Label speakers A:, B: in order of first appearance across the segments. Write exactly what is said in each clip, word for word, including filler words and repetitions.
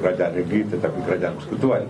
A: kerajaan negeri tetapi kerajaan persekutuan.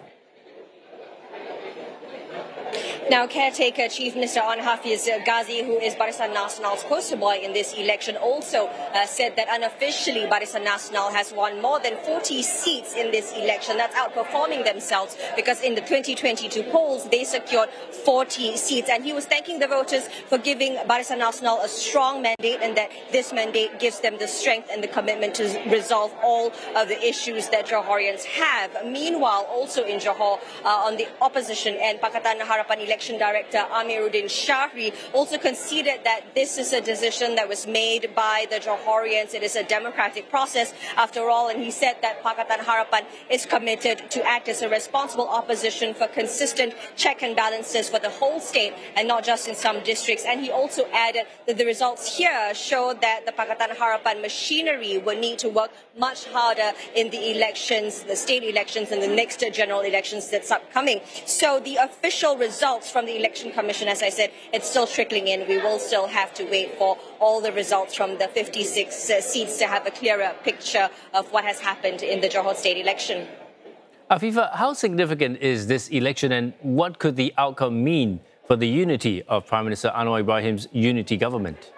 B: Now, caretaker Chief Minister An Hafiz Ghazi, who is Barisan Nasional's poster boy in this election, also uh, said that unofficially Barisan Nasional has won more than forty seats in this election. That's outperforming themselves because in the twenty twenty-two polls, they secured forty seats. And he was thanking the voters for giving Barisan Nasional a strong mandate and that this mandate gives them the strength and the commitment to resolve all of the issues that Johorians have. Meanwhile, also in Johor, uh, on the opposition end, Pakatan Harapan election Director Amiruddin Shahri also conceded that this is a decision that was made by the Johorians. It is a democratic process after all, and he said that Pakatan Harapan is committed to act as a responsible opposition for consistent check and balances for the whole state and not just in some districts. And he also added that the results here show that the Pakatan Harapan machinery will need to work much harder in the elections, the state elections and the next general elections that's upcoming. So the official results from the Election Commission, as I said, it's still trickling in. We will still have to wait for all the results from the fifty-six uh, seats to have a clearer picture of what has happened in the Johor state election.
C: Afifa, how significant is this election and what could the outcome mean for the unity of Prime Minister Anwar Ibrahim's unity government?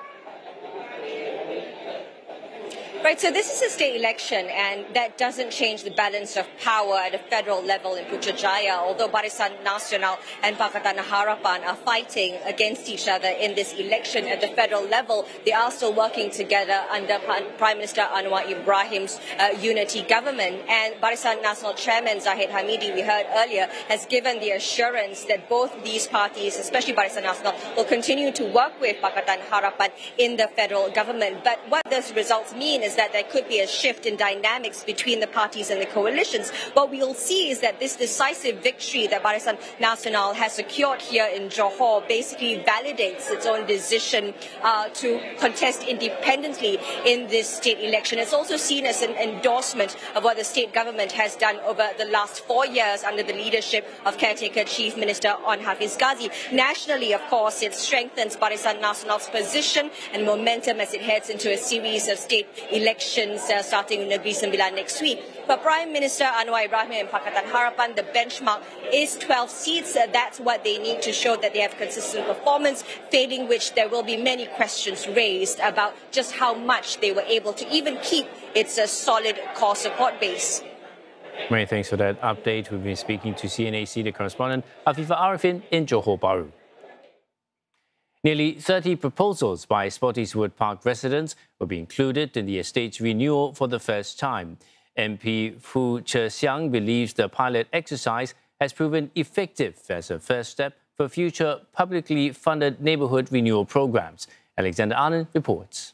B: Right, so this is a state election and that doesn't change the balance of power at a federal level in Putrajaya, although Barisan Nasional and Pakatan Harapan are fighting against each other in this election at the federal level. They are still working together under Prime Minister Anwar Ibrahim's uh, unity government. And Barisan Nasional Chairman Zahid Hamidi, we heard earlier, has given the assurance that both these parties, especially Barisan Nasional, will continue to work with Pakatan Harapan in the federal government. But what those results mean is that there could be a shift in dynamics between the parties and the coalitions. What we'll see is that this decisive victory that Barisan Nasional has secured here in Johor basically validates its own decision uh, to contest independently in this state election. It's also seen as an endorsement of what the state government has done over the last four years under the leadership of caretaker Chief Minister An Hafiz Ghazi. Nationally, of course, it strengthens Barisan Nasional's position and momentum as it heads into a series of state elections uh, starting in Negeri Sembilan next week. For Prime Minister Anwar Ibrahim and Pakatan Harapan, the benchmark is twelve seats. Uh, that's what they need to show that they have consistent performance, failing which there will be many questions raised about just how much they were able to even keep its uh, solid core support base.
C: Many thanks for that update. We've been speaking to C N A C, the correspondent Afifa Arifin in Johor Bahru. Nearly thirty proposals by Spottiswoode Park residents will be included in the estate's renewal for the first time. M P Fu Che Xiang believes the pilot exercise has proven effective as a first step for future publicly funded neighbourhood renewal programmes. Alexander Anand reports.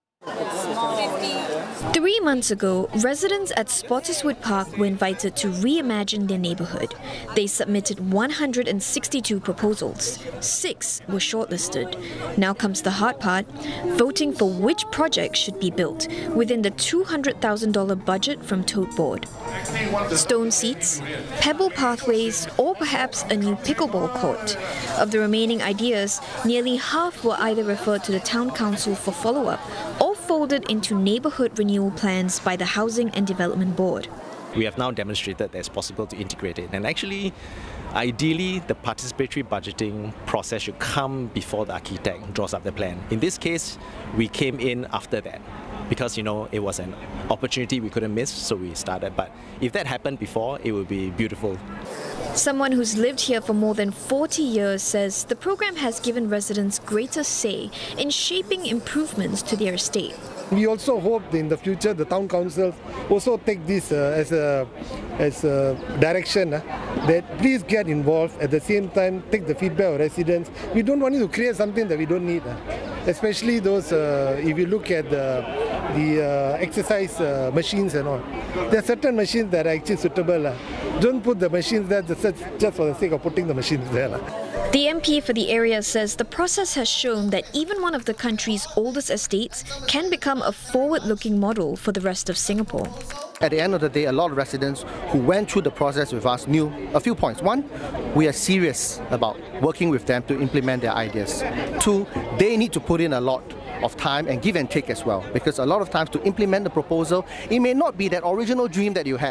D: Three months ago, residents at Spottiswoode Park were invited to reimagine their neighbourhood. They submitted one hundred sixty-two proposals. Six were shortlisted. Now comes the hard part, voting for which project should be built within the two hundred thousand dollars budget from Tote Board. Stone seats, pebble pathways, or perhaps a new pickleball court. Of the remaining ideas, nearly half were either referred to the Town Council for follow-up or folded into neighbourhood renewal plans by the Housing and Development Board.
E: We have now demonstrated that it's possible to integrate it, and actually, ideally, the participatory budgeting process should come before the architect draws up the plan. In this case, we came in after that because, you know, it was an opportunity we couldn't miss, so we started. But if that happened before, it would be beautiful.
D: Someone who's lived here for more than forty years says the program has given residents greater say in shaping improvements to their estate.
F: We also hope in the future the town councils also take this uh, as a as a direction uh, that please get involved. At the same time, take the feedback of residents. We don't want you to create something that we don't need, uh, especially those. Uh, if you look at the the uh, exercise uh, machines and all, there are certain machines that are actually suitable. Uh. Don't put the machines there just, just for the sake of putting the machines there. Uh.
D: The M P for the area says the process has shown that even one of the country's oldest estates can become a forward-looking model for the rest of Singapore.
G: At the end of the day, a lot of residents who went through the process with us knew a few points. One, we are serious about working with them to implement their ideas. Two, they need to put in a lot of time and give and take as well, because a lot of times to implement the proposal, it may not be that original dream that you had.